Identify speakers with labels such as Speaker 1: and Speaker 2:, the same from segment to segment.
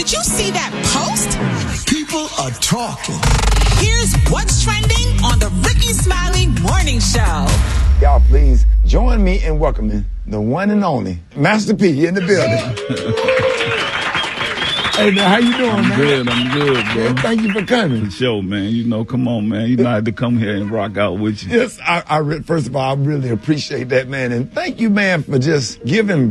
Speaker 1: Did you see that post?
Speaker 2: People are talking.
Speaker 1: Here's what's trending on the Rickey Smiley Morning Show.
Speaker 3: Y'all, please join me in welcoming the one and only Master P in the building. Hey, man, how you doing, man?
Speaker 4: I'm good, bro.
Speaker 3: Man, thank you for coming.
Speaker 4: For sure, man. You know, come on, man. You know I had to come here and rock out with you.
Speaker 3: Yes, first of all, I really appreciate that, man. And thank you, man, for just giving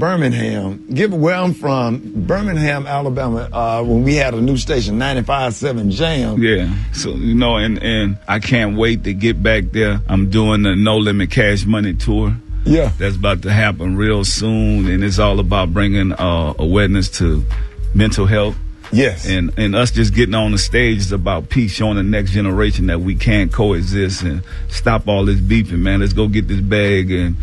Speaker 3: where I'm from, Birmingham, Alabama, when we had a new station, 95.7 Jam.
Speaker 4: Yeah. So, you know, and I can't wait to get back there. I'm doing the No Limit Cash Money tour.
Speaker 3: Yeah.
Speaker 4: That's about to happen real soon. And it's all about bringing awareness to mental health.
Speaker 3: Yes.
Speaker 4: And us just getting on the stage is about peace, showing the next generation that we can coexist and stop all this beefing, man. Let's go get this bag and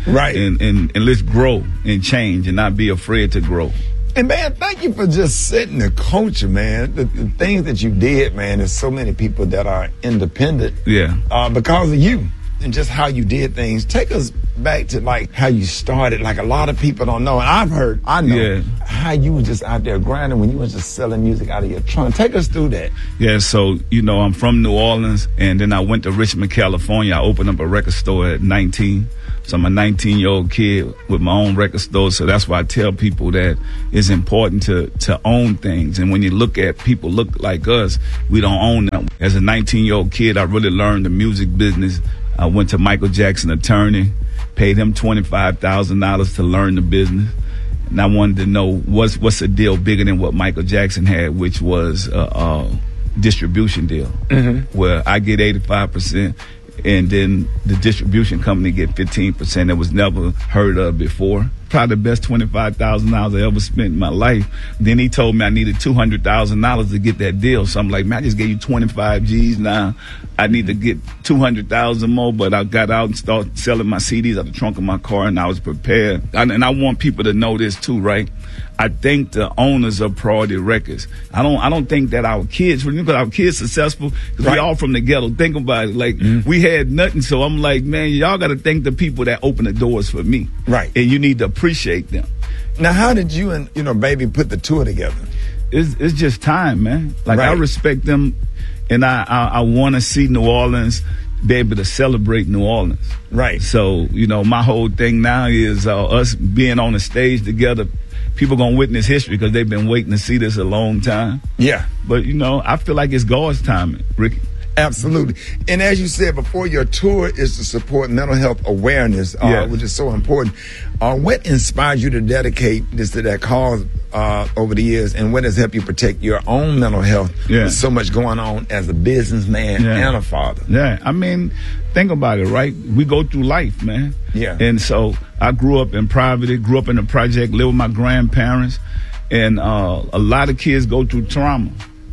Speaker 4: let's grow and change and not be afraid to grow.
Speaker 3: And, man, thank you for just setting the culture, man. The things that you did, man, there's so many people that are independent.
Speaker 4: Yeah.
Speaker 3: Because of you and just how you did things. Take us back to, like, how you started. Like, a lot of people don't know, and I know how you were just out there grinding when you was just selling music out of your trunk. Take us through that.
Speaker 4: Yeah, so, you know, I'm from New Orleans, and then I went to Richmond, California. I opened up a record store at 19. So I'm a 19-year-old kid with my own record store. So that's why I tell people that it's important to own things. And when you look at people look like us, we don't own them. As a 19-year-old kid, I really learned the music business. I went to Michael Jackson attorney, paid him $25,000 to learn the business. And I wanted to know what's a deal bigger than what Michael Jackson had, which was a distribution deal, where I get 85%. And then the distribution company get 15%. That was never heard of before. Probably the best $25,000 I ever spent in my life. Then he told me I needed $200,000 to get that deal. So I'm like, man, I just gave you 25 G's now. I need to get 200,000 more. But I got out and started selling my CDs out the trunk of my car, and I was prepared. And I want people to know this too, right? I thank the owners of Priority Records. I don't think that our kids, because our kids successful, because we all from the ghetto. Think about it. Like, we had nothing. So I'm like, man, y'all got to thank the people that opened the doors for me.
Speaker 3: Right.
Speaker 4: And you need to appreciate them.
Speaker 3: Now, how did you and, Baby put the tour together?
Speaker 4: It's just time, man. Like, I respect them, and I want to see New Orleans be able to celebrate New Orleans.
Speaker 3: Right.
Speaker 4: So, my whole thing now is us being on the stage together. People gonna witness history because they've been waiting to see this a long time.
Speaker 3: Yeah.
Speaker 4: But, I feel like it's God's timing, Ricky.
Speaker 3: Absolutely. And as you said before, your tour is to support mental health awareness, which is so important. What inspired you to dedicate this to that cause over the years, and what has helped you protect your own mental health?
Speaker 4: Yeah.
Speaker 3: With so much going on as a businessman and a father.
Speaker 4: Yeah. I mean, think about it, right? We go through life, man.
Speaker 3: Yeah.
Speaker 4: And so I grew up in poverty, grew up in the project, lived with my grandparents, and a lot of kids go through trauma.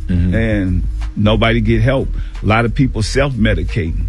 Speaker 4: And nobody get help. A lot of people self-medicating.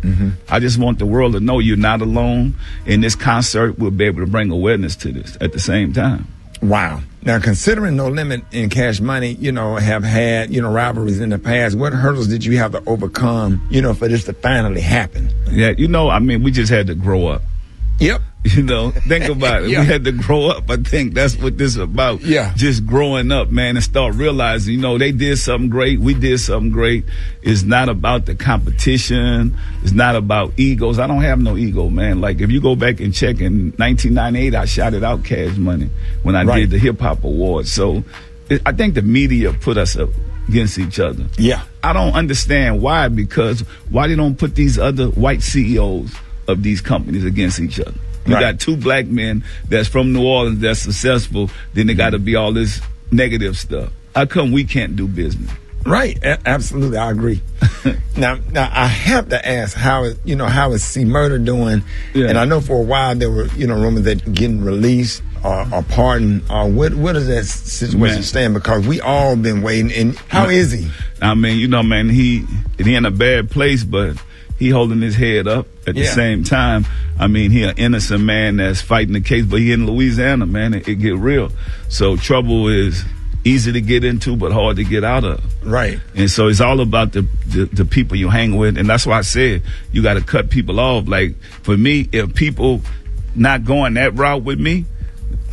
Speaker 4: I just want the world to know you're not alone. And this concert will be able to bring awareness to this at the same time.
Speaker 3: Wow. Now, considering No Limit and Cash Money, have had, rivalries in the past, what hurdles did you have to overcome, for this to finally happen?
Speaker 4: Yeah, we just had to grow up.
Speaker 3: Yep.
Speaker 4: Think about it. We had to grow up. I think that's what this is about.
Speaker 3: Yeah.
Speaker 4: Just growing up, man, and start realizing, they did something great. We did something great. It's not about the competition. It's not about egos. I don't have no ego, man. Like, if you go back and check, in 1998, I shouted out Cash Money when I did the Hip Hop Awards. So I think the media put us up against each other.
Speaker 3: Yeah.
Speaker 4: I don't understand why, because why they don't put these other white CEOs of these companies against each other? You got two black men that's from New Orleans that's successful, then they got to be all this negative stuff. How come we can't do business?
Speaker 3: Right. Absolutely. I agree. Now I have to ask, how is C Murder doing? Yeah. And I know for a while there were, rumors that getting released or pardoned. What does that situation stand? Because we all been waiting. And how is he?
Speaker 4: I mean, man, he in a bad place, but he holding his head up at the same time. I mean, he an innocent man that's fighting the case, but he in Louisiana, man. It get real. So trouble is easy to get into, but hard to get out of.
Speaker 3: Right.
Speaker 4: And so it's all about the people you hang with. And that's why I said you got to cut people off. Like, for me, if people not going that route with me,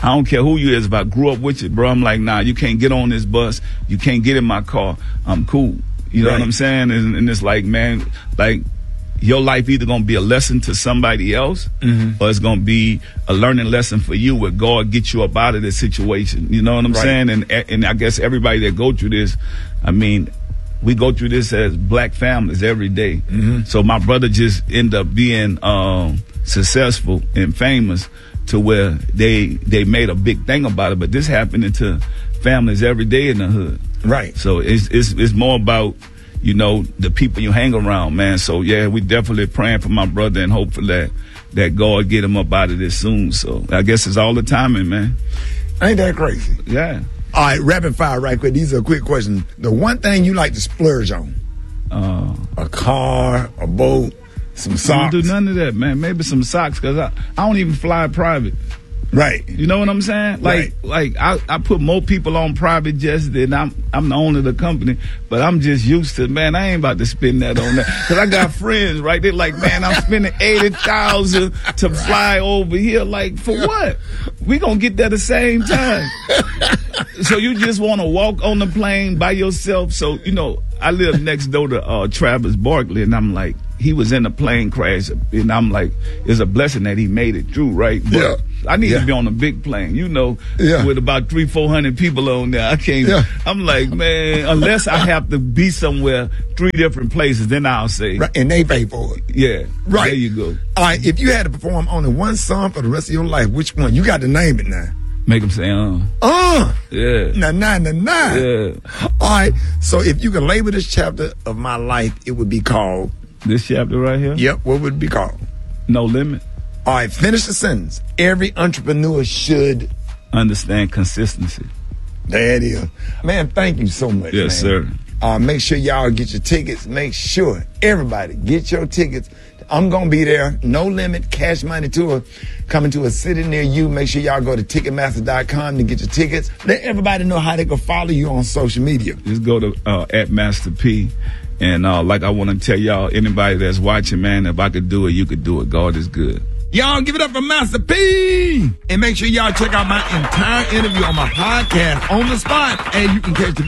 Speaker 4: I don't care who you is. If I grew up with you, bro, I'm like, nah, you can't get on this bus. You can't get in my car. I'm cool. You know what I'm saying? And it's like, man, like, your life either going to be a lesson to somebody else or it's going to be a learning lesson for you where God gets you up out of this situation. You know what I'm saying? And I guess everybody that go through this, I mean, we go through this as black families every day. So my brother just ended up being successful and famous to where they made a big thing about it. But this happening to families every day in the hood.
Speaker 3: Right.
Speaker 4: So it's more about, you know, the people you hang around, man. So, yeah, we definitely praying for my brother and hopefully that God get him up out of this soon. So, I guess it's all the timing, man.
Speaker 3: Ain't that crazy?
Speaker 4: Yeah.
Speaker 3: All right, rapid fire right quick. These are quick questions. The one thing you like to splurge on? A car, a boat, some socks?
Speaker 4: I don't do none of that, man. Maybe some socks, because I don't even fly private.
Speaker 3: Right.
Speaker 4: You know what I'm saying? Like I put more people on private jets than I'm the owner of the company, but I'm just used to, man, I ain't about to spend that on that. Cause I got friends, right? They're like, man, I'm spending $80,000 to fly over here. Like, for what? We gonna get there the same time. So you just want to walk on the plane by yourself. So, you know, I live next door to Travis Barkley, and I'm like, he was in a plane crash, and I'm like, it's a blessing that he made it through, right? But I need to be on a big plane, you know, with about 300-400 people on there. I can't. I'm like, man, unless I have to be somewhere, 3 different places, then I'll say.
Speaker 3: Right, and they pay for it.
Speaker 4: Yeah.
Speaker 3: Right.
Speaker 4: There you go.
Speaker 3: All right, if you had to perform only one song for the rest of your life, which one? You got to name it now.
Speaker 4: Make them say, yeah.
Speaker 3: Nah.
Speaker 4: Yeah.
Speaker 3: All right, so if you could label this chapter of my life, it would be called?
Speaker 4: This chapter right here?
Speaker 3: Yep, what would it be called?
Speaker 4: No limit.
Speaker 3: All right, finish the sentence. Every entrepreneur should
Speaker 4: understand consistency.
Speaker 3: There it is. Man, thank you so much,
Speaker 4: Yes,
Speaker 3: man.
Speaker 4: sir.
Speaker 3: Make sure y'all get your tickets. Make sure, everybody, get your tickets. I'm going to be there. No Limit Cash Money Tour coming to a city near you. Make sure y'all go to Ticketmaster.com to get your tickets. Let everybody know how they can follow you on social media.
Speaker 4: Just go to @Master P. And like I want to tell y'all, anybody that's watching, man, if I could do it, you could do it. God is good.
Speaker 3: Y'all give it up for Master P. And make sure y'all check out my entire interview on my podcast, On the Spot. And you can catch the